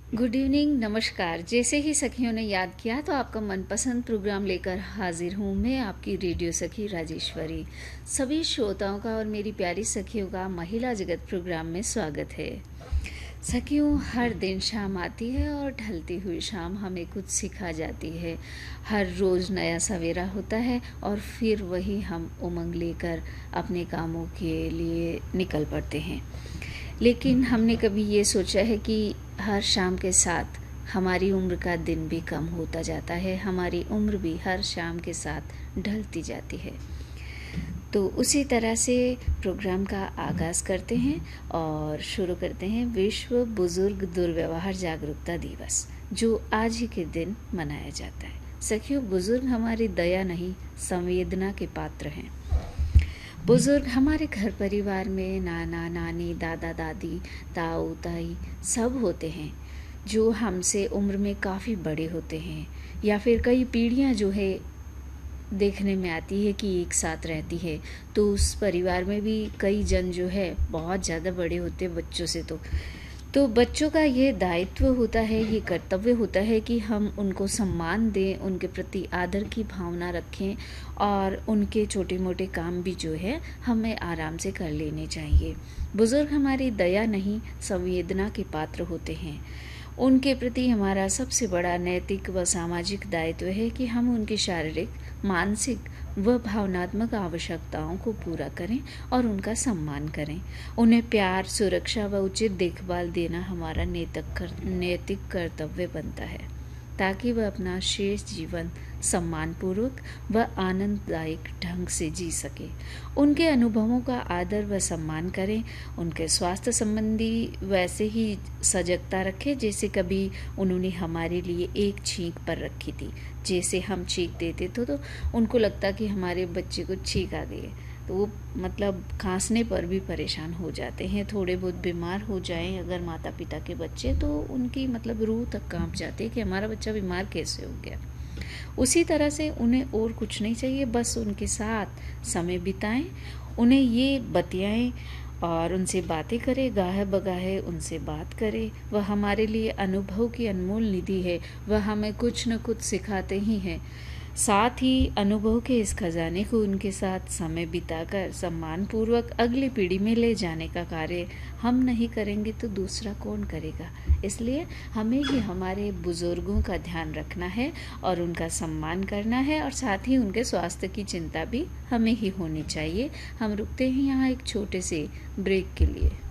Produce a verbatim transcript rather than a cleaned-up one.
Good evening, नमस्कार। जैसे ही सखियों ने याद किया तो आपका मनपसंद प्रोग्राम लेकर हाजिर हूँ मैं, आपकी रेडियो सखी राजेश्वरी। सभी श्रोताओं का और मेरी प्यारी सखियों का महिला जगत प्रोग्राम में स्वागत है। सखियों, हर दिन शाम आती है और ढलती हुई शाम हमें कुछ सिखा जाती है। हर रोज़ नया सवेरा होता है और फिर वही हम उमंग लेकर अपने कामों के लिए निकल पड़ते हैं। लेकिन हमने कभी ये सोचा है कि हर शाम के साथ हमारी उम्र का दिन भी कम होता जाता है, हमारी उम्र भी हर शाम के साथ ढलती जाती है। तो उसी तरह से प्रोग्राम का आगाज़ करते हैं और शुरू करते हैं विश्व बुजुर्ग दुर्व्यवहार जागरूकता दिवस, जो आज ही के दिन मनाया जाता है। सखियों, बुजुर्ग हमारी दया नहीं, संवेदना के पात्र हैं। बुजुर्ग हमारे घर परिवार में नाना नानी, दादा दादी, ताऊ ताई सब होते हैं, जो हमसे उम्र में काफ़ी बड़े होते हैं, या फिर कई पीढ़ियां जो है देखने में आती है कि एक साथ रहती है। तो उस परिवार में भी कई जन जो है बहुत ज़्यादा बड़े होते हैं बच्चों से। तो तो बच्चों का ये दायित्व होता है, ये कर्तव्य होता है कि हम उनको सम्मान दें, उनके प्रति आदर की भावना रखें और उनके छोटे मोटे काम भी जो है हमें आराम से कर लेने चाहिए। बुजुर्ग हमारी दया नहीं, संवेदना के पात्र होते हैं। उनके प्रति हमारा सबसे बड़ा नैतिक व सामाजिक दायित्व है कि हम उनकी शारीरिक, मानसिक व भावनात्मक आवश्यकताओं को पूरा करें और उनका सम्मान करें। उन्हें प्यार, सुरक्षा व उचित देखभाल देना हमारा नैतिक कर्तव्य बनता है, ताकि वह अपना शेष जीवन सम्मानपूर्वक व आनंददायक ढंग से जी सके। उनके अनुभवों का आदर व सम्मान करें। उनके स्वास्थ्य संबंधी वैसे ही सजगता रखें जैसे कभी उन्होंने हमारे लिए एक छींक पर रखी थी। जैसे हम छींक देते थे तो उनको लगता कि हमारे बच्चे को छींक आ गई है, तो वो मतलब खांसने पर भी परेशान हो जाते हैं। थोड़े बहुत बीमार हो जाएं अगर माता पिता के बच्चे, तो उनकी मतलब रूह तक कांप जाती है कि हमारा बच्चा बीमार कैसे हो गया। उसी तरह से उन्हें और कुछ नहीं चाहिए, बस उनके साथ समय बिताएं, उन्हें ये बतियाएं और उनसे बातें करें, गाहे बगाहे उनसे बात करें। वह हमारे लिए अनुभव की अनमोल निधि है, वह हमें कुछ न कुछ सिखाते ही हैं। साथ ही अनुभव के इस खजाने को उनके साथ समय बिताकर सम्मानपूर्वक अगली पीढ़ी में ले जाने का कार्य हम नहीं करेंगे तो दूसरा कौन करेगा। इसलिए हमें ही हमारे बुजुर्गों का ध्यान रखना है और उनका सम्मान करना है, और साथ ही उनके स्वास्थ्य की चिंता भी हमें ही होनी चाहिए। हम रुकते हैं यहाँ एक छोटे से ब्रेक के लिए।